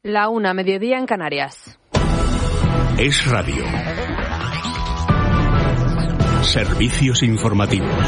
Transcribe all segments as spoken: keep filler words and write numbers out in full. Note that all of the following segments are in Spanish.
La una, mediodía en Canarias. Es Radio. Servicios informativos.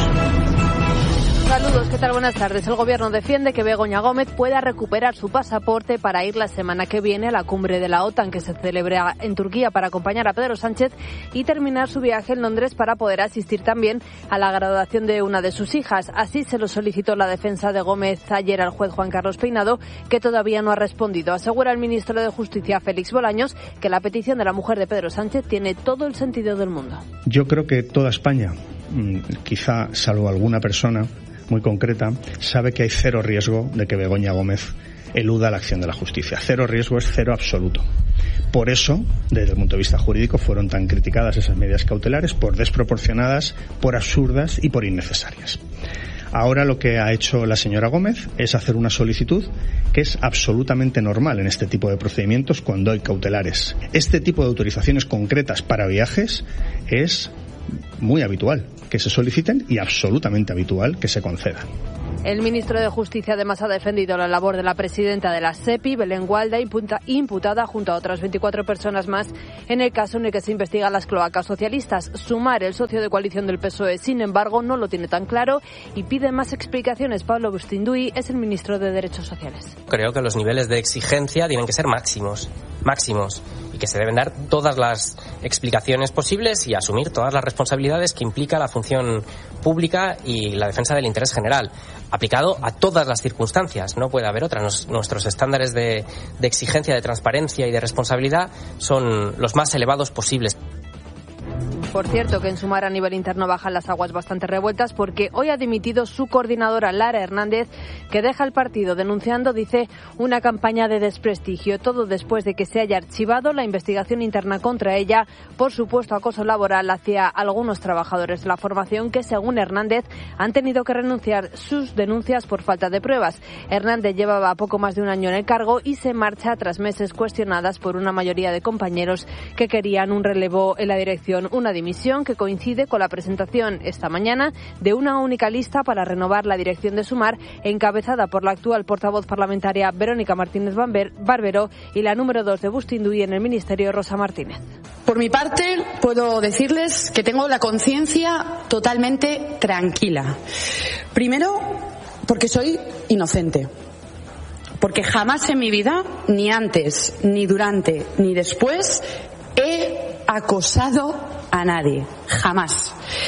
Saludos, ¿qué tal? Buenas tardes. El Gobierno defiende que Begoña Gómez pueda recuperar su pasaporte para ir la semana que viene a la cumbre de la OTAN que se celebra en Turquía para acompañar a Pedro Sánchez y terminar su viaje en Londres para poder asistir también a la graduación de una de sus hijas. Así se lo solicitó la defensa de Gómez ayer al juez Juan Carlos Peinado, que todavía no ha respondido. Asegura el ministro de Justicia, Félix Bolaños, que la petición de la mujer de Pedro Sánchez tiene todo el sentido del mundo. Yo creo que toda España, quizá salvo alguna persona muy concreta, sabe que hay cero riesgo de que Begoña Gómez eluda la acción de la justicia. Cero riesgo es cero absoluto. Por eso, desde el punto de vista jurídico, fueron tan criticadas esas medidas cautelares, por desproporcionadas, por absurdas y por innecesarias. Ahora lo que ha hecho la señora Gómez es hacer una solicitud que es absolutamente normal en este tipo de procedimientos cuando hay cautelares. Este tipo de autorizaciones concretas para viajes es muy habitual que se soliciten y absolutamente habitual que se concedan. El ministro de Justicia además ha defendido la labor de la presidenta de la SEPI, Belén Gualda, imputada junto a otras veinticuatro personas más en el caso en el que se investigan las cloacas socialistas. Sumar, el socio de coalición del P S O E, sin embargo, no lo tiene tan claro y pide más explicaciones. Pablo Bustinduy es el ministro de Derechos Sociales. Creo que los niveles de exigencia tienen que ser máximos, máximos, y que se deben dar todas las explicaciones posibles y asumir todas las responsabilidades que implica la función pública y la defensa del interés general, aplicado a todas las circunstancias. No puede haber otra. Nos, nuestros estándares de, de exigencia, de transparencia y de responsabilidad son los más elevados posibles. Por cierto, que en Sumar a nivel interno bajan las aguas bastante revueltas porque hoy ha dimitido su coordinadora Lara Hernández, que deja el partido denunciando, dice, una campaña de desprestigio. Todo después de que se haya archivado la investigación interna contra ella por supuesto acoso laboral hacia algunos trabajadores de la formación que, según Hernández, han tenido que renunciar sus denuncias por falta de pruebas. Hernández llevaba poco más de un año en el cargo y se marcha tras meses cuestionadas por una mayoría de compañeros que querían un relevo en la dirección, una dimisión que coincide con la presentación esta mañana de una única lista para renovar la dirección de Sumar, encabezada por la actual portavoz parlamentaria Verónica Martínez Barbero y la número dos de Bustinduy en el Ministerio, Rosa Martínez. Por mi parte, puedo decirles que tengo la conciencia totalmente tranquila. Primero, porque soy inocente. Porque jamás en mi vida, ni antes, ni durante, ni después, he acosado a nadie, jamás.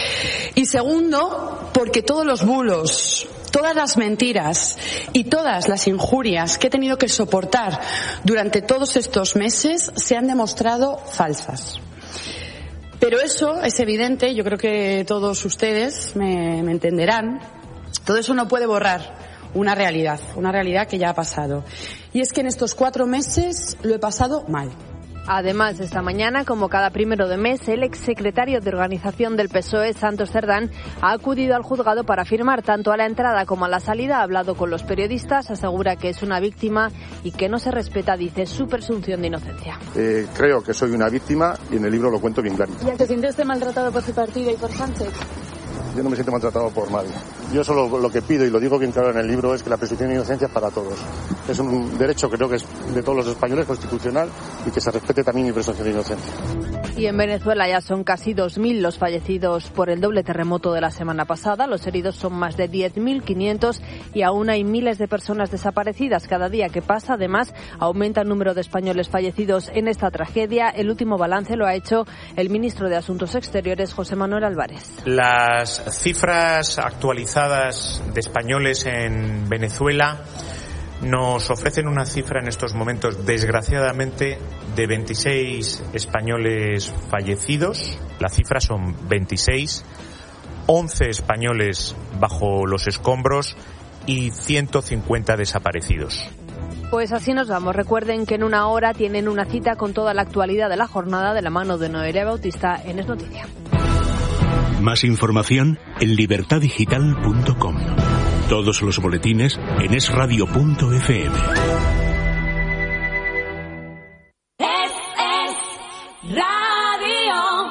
Y segundo, porque todos los bulos, todas las mentiras y todas las injurias que he tenido que soportar durante todos estos meses se han demostrado falsas. Pero eso es evidente, yo creo que todos ustedes me, me entenderán, todo eso no puede borrar una realidad, una realidad que ya ha pasado. Y es que en estos cuatro meses lo he pasado mal. Además, esta mañana, como cada primero de mes, el exsecretario de Organización del P S O E, Santos Cerdán, ha acudido al juzgado para firmar tanto a la entrada como a la salida. Ha hablado con los periodistas, asegura que es una víctima y que no se respeta, dice, su presunción de inocencia. Eh, creo que soy una víctima y en el libro lo cuento bien clarito. ¿Ya te sientes usted maltratado por su partido y por Sánchez? Yo no me siento maltratado por nadie. Yo solo lo que pido, y lo digo bien claro en el libro, es que la presunción de inocencia es para todos. Es un derecho, creo que es de todos los españoles, constitucional, y que se respete también mi presunción de inocencia. Y en Venezuela ya son casi dos mil los fallecidos por el doble terremoto de la semana pasada. Los heridos son más de diez mil quinientos y aún hay miles de personas desaparecidas. Cada día que pasa, además, aumenta el número de españoles fallecidos en esta tragedia. El último balance lo ha hecho el ministro de Asuntos Exteriores, José Manuel Álvarez. Las cifras actualizadas de españoles en Venezuela nos ofrecen una cifra en estos momentos, desgraciadamente, de veintiséis españoles fallecidos. La cifra son veintiséis, once españoles bajo los escombros y ciento cincuenta desaparecidos. Pues así nos vamos. Recuerden que en una hora tienen una cita con toda la actualidad de la jornada de la mano de Noelia Bautista en Es Noticia. Más información en libertad digital punto com. Todos los boletines en es radio punto efe eme. Es, es radio.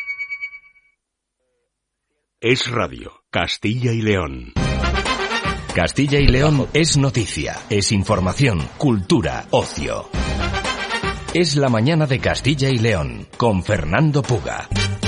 Es Radio, Castilla y León. Castilla y León es noticia, es información, cultura, ocio. Es la mañana de Castilla y León, con Fernando Puga.